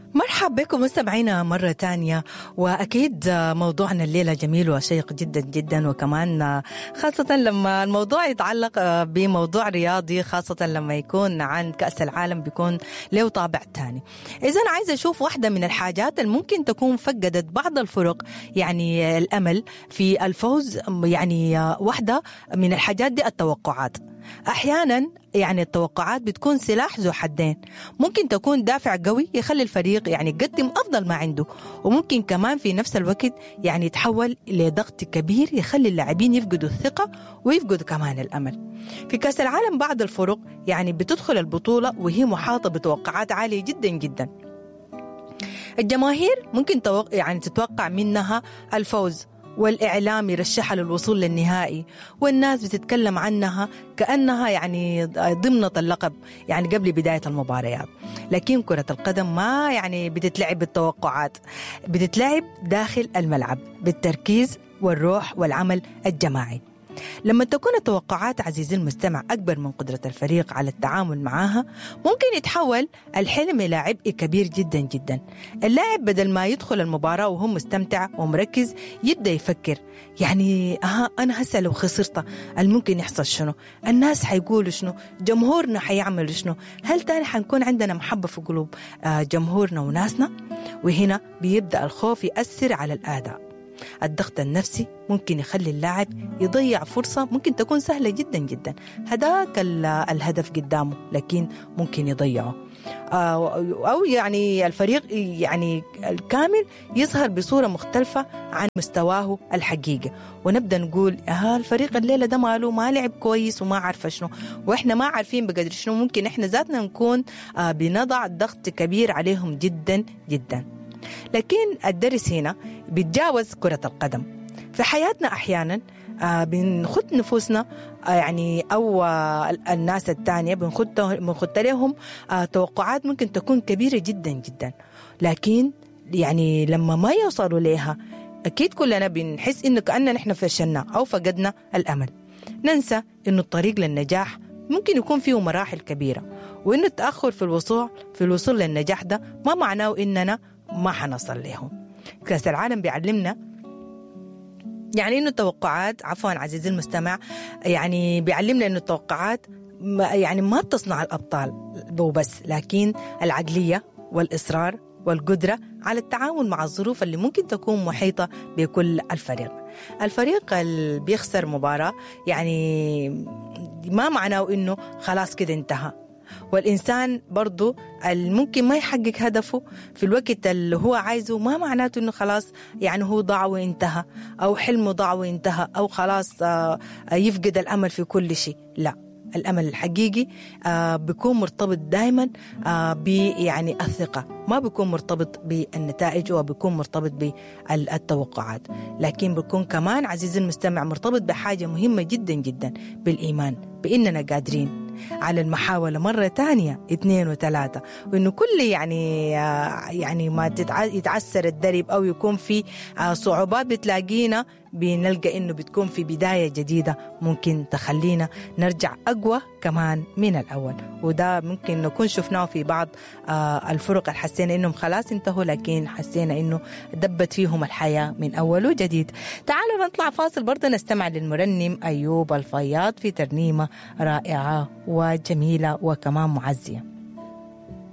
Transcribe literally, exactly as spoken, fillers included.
مرحبا بكم مستمعينا مرة تانية. وأكيد موضوعنا الليلة جميل وشيق جدا جدا، وكمان خاصة لما الموضوع يتعلق بموضوع رياضي، خاصة لما يكون عن كأس العالم بيكون له طابع تاني. إذا أنا عايزة أشوف واحدة من الحاجات اللي ممكن تكون فقدت بعض الفرق يعني الأمل في الفوز، يعني واحدة من الحاجات دي التوقعات. أحيانا يعني التوقعات بتكون سلاح ذو حدين، ممكن تكون دافع قوي يخلي الفريق يعني يقدم أفضل ما عنده، وممكن كمان في نفس الوقت يعني يتحول لضغط كبير يخلي اللاعبين يفقدوا الثقة ويفقدوا كمان الأمل. في كأس العالم بعض الفرق يعني بتدخل البطولة وهي محاطة بتوقعات عالية جدا جدا. الجماهير ممكن توق... يعني تتوقع منها الفوز، والإعلام يرشحها للوصول للنهائي، والناس بتتكلم عنها كأنها يعني ضمن اللقب يعني قبل بداية المباريات. لكن كرة القدم ما يعني بتتلعب بالتوقعات، بتتلعب داخل الملعب بالتركيز والروح والعمل الجماعي. لما تكون التوقعات عزيزي المستمع أكبر من قدرة الفريق على التعامل معها، ممكن يتحول الحلم إلى عبء كبير جدا جدا. اللاعب بدل ما يدخل المباراة وهو مستمتع ومركز يبدأ يفكر يعني أها أنا هسه لو خسرت الممكن يحصل شنو، الناس حيقولوا شنو، جمهورنا حيعمل شنو، هل تاني حنكون عندنا محبة في قلوب جمهورنا وناسنا؟ وهنا بيبدأ الخوف يأثر على الأداء. الضغط النفسي ممكن يخلي اللاعب يضيع فرصة ممكن تكون سهلة جدا جدا، هداك الهدف قدامه لكن ممكن يضيعه، أو يعني الفريق يعني الكامل يظهر بصورة مختلفة عن مستواه الحقيقي، ونبدأ نقول ها الفريق الليلة ده ماله ما لعب كويس وما عارفة شنو، وإحنا ما عارفين بقدر شنو. ممكن إحنا ذاتنا نكون بنضع ضغط كبير عليهم جدا جدا. لكن الدرس هنا بيتجاوز كرة القدم. في حياتنا أحيانا آه بنخد نفوسنا آه يعني أو آه الناس التانية بنخد بنخد لهم آه توقعات ممكن تكون كبيرة جدا جدا، لكن يعني لما ما يوصلوا لها أكيد كلنا بنحس إنه كأننا نحن فشلنا أو فقدنا الأمل. ننسى إنه الطريق للنجاح ممكن يكون فيه مراحل كبيرة، وإنه التأخر في الوصول في الوصول للنجاح ده ما معناه إننا ما حنصل لهم. كأس العالم بيعلمنا يعني إنه التوقعات عفوا عزيزي المستمع يعني بيعلمنا إنه التوقعات يعني ما بتصنع الأبطال وبس، لكن العقلية والإصرار والقدرة على التعامل مع الظروف اللي ممكن تكون محيطة بكل الفريق. الفريق اللي بيخسر مباراة يعني ما معناه إنه خلاص كده انتهى، والإنسان برضو الممكن ما يحقق هدفه في الوقت اللي هو عايزه ما معناته إنه خلاص يعني هو ضاع وانتهى، أو حلمه ضاع وانتهى، أو خلاص يفقد الأمل في كل شيء. لا، الأمل الحقيقي بيكون مرتبط دائما يعني الثقة، ما بيكون مرتبط بالنتائج وبيكون مرتبط بالتوقعات، لكن بيكون كمان عزيزي المستمع مرتبط بحاجة مهمة جدا جدا، بالإيمان بإننا قادرين على المحاولة مرة تانية اثنين وثلاثة، وإنه كل يعني يعني ما يتعسر الدرب أو يكون في صعوبات بتلاقينا بنلقى إنه بتكون في بداية جديدة ممكن تخلينا نرجع أقوى كمان من الأول. وده ممكن نكون شفناه في بعض الفرق اللي حسينا إنهم خلاص انتهوا، لكن حسينا إنه دبت فيهم الحياة من أول وجديد. تعالوا نطلع فاصل برضه نستمع للمرنم أيوب الفياض في ترنيمة رائعة وجميلة وكمان معزية.